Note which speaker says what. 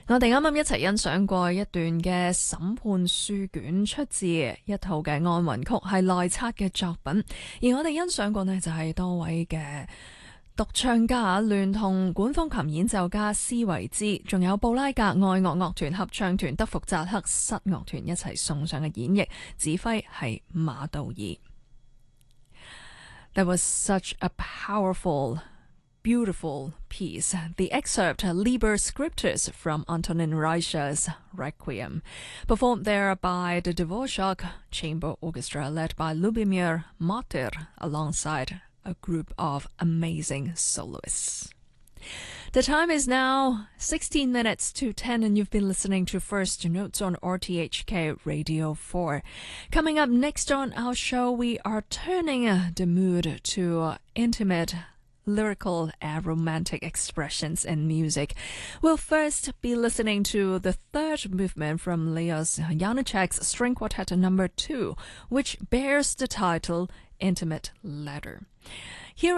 Speaker 1: 我哋啱啱一齊欣賞過一段嘅審判書卷，出自一套嘅安魂曲，係內測嘅作品。而我哋欣賞過呢，就係多位嘅獨唱家聯同管風琴演奏家斯維茲，仲有布拉格愛樂樂團合唱團、德福扎克室樂團一齊送上嘅演繹，指揮係馬道爾。That was such a powerful,beautiful piece. The excerpt, Liber Scriptus from Antonin Reicher's Requiem, performed there by the Dvorak Chamber Orchestra led by Lubomir Mater alongside a group of amazing soloists. The time is now 16 minutes to 10 and you've been listening to First Notes on RTHK Radio 4. Coming up next on our show, we are turning the mood to intimate, lyrical and romantic expressions in music. We'll first be listening to the third movement from Leos Janáček's String Quartet No. 2, which bears the title Intimate Letter.